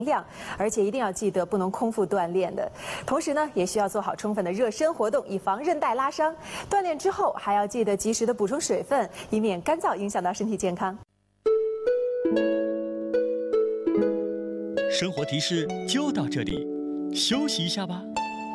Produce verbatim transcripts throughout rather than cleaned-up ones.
量，而且一定要记得不能空腹锻炼的。同时呢，也需要做好充分的热身活动，以防韧带拉伤。锻炼之后还要记得及时的补充水分，以免干燥影响到身体健康。 生活提示就到这里，休息一下吧。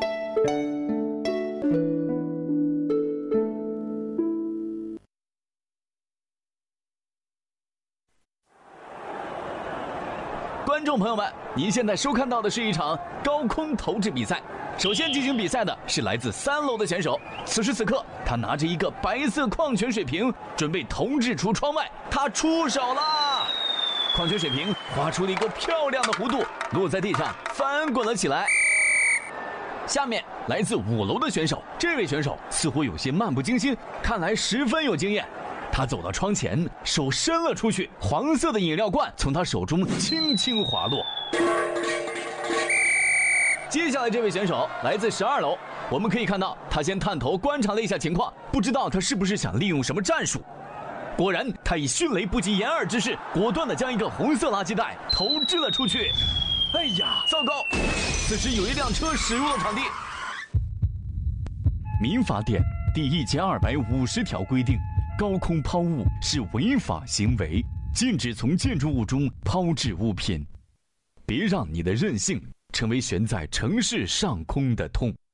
观众朋友们，您现在收看到的是一场高空投掷比赛。首先进行比赛的是来自三楼的选手，此时此刻，他拿着一个白色矿泉水瓶，准备投掷出窗外。他出手啦！矿泉水瓶划出了一个漂亮的弧度，落在地上，翻滚了起来。下面来自五楼的选手，这位选手似乎有些漫不经心，看来十分有经验。他走到窗前，手伸了出去，黄色的饮料罐从他手中轻轻滑落。接下来这位选手来自十二楼，我们可以看到他先探头观察了一下情况，不知道他是不是想利用什么战术。果然，他以迅雷不及掩耳之势，果断地将一个红色垃圾袋投掷了出去。哎呀，糟糕！此时有一辆车驶入了场地。民法典第一千二百五十条规定，高空抛物是违法行为，禁止从建筑物中抛掷物品。别让你的任性成为悬在城市上空的痛。